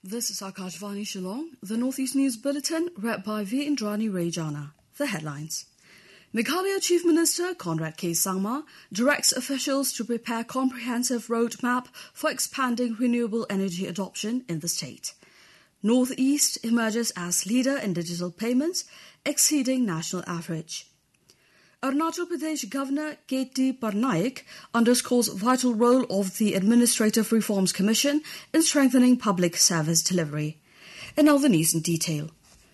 This is Akashvani Shillong, the Northeast News Bulletin, read by V. Indrani Rajana. The headlines. Meghalaya Chief Minister Conrad K. Sangma directs officials to prepare comprehensive roadmap for expanding renewable energy adoption in the state. Northeast emerges as leader in digital payments, exceeding national average. Arunachal Pradesh Governor K.T. Parnaik underscores vital role of the Administrative Reforms Commission in strengthening public service delivery. And now the news in detail.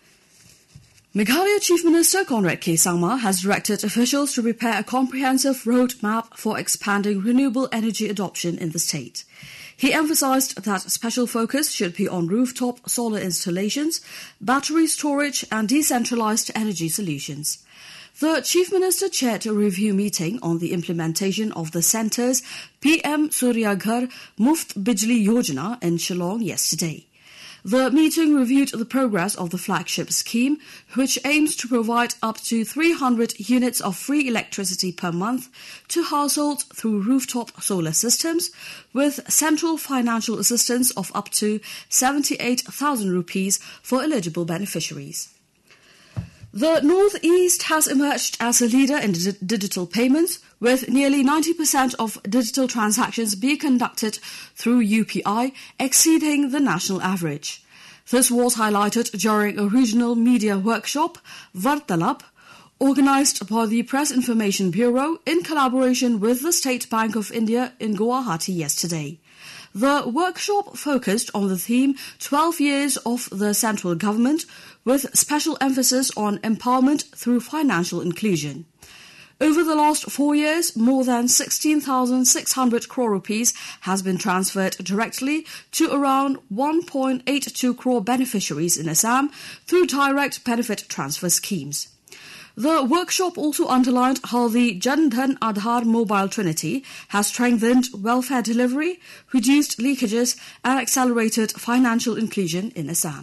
Meghalaya Chief Minister Conrad K. Sangma has directed officials to prepare a comprehensive roadmap for expanding renewable energy adoption in the state. He emphasized that special focus should be on rooftop solar installations, battery storage and decentralized energy solutions. The Chief Minister chaired a review meeting on the implementation of the Centre's PM Surya Ghar Muft Bijli Yojana in Shillong yesterday. The meeting reviewed the progress of the flagship scheme, which aims to provide up to 300 units of free electricity per month to households through rooftop solar systems, with central financial assistance of up to 78,000 rupees for eligible beneficiaries. The Northeast has emerged as a leader in digital payments, with nearly 90% of digital transactions being conducted through UPI, exceeding the national average. This was highlighted during a regional media workshop, Vartalap, organized by the Press Information Bureau in collaboration with the State Bank of India in Guwahati yesterday. The workshop focused on the theme 12 years of the central government, with special emphasis on empowerment through financial inclusion. Over the last 4 years, more than 16,600 crore rupees has been transferred directly to around 1.82 crore beneficiaries in Assam through direct benefit transfer schemes. The workshop also underlined how the Jan Dhan Aadhaar mobile trinity has strengthened welfare delivery, reduced leakages and accelerated financial inclusion in Assam.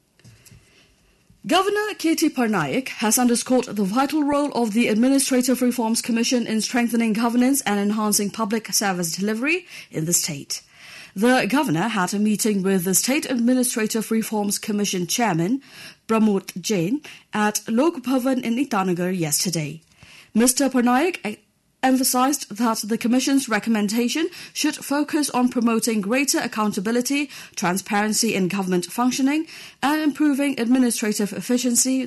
Governor K.T. Parnaik has underscored the vital role of the Administrative Reforms Commission in strengthening governance and enhancing public service delivery in the state. The governor had a meeting with the State Administrative Reforms Commission Chairman, Pramod Jain, at Lok Bhavan in Itanagar yesterday. Mr. Parnaik emphasized that the Commission's recommendation should focus on promoting greater accountability, transparency in government functioning, and improving administrative efficiency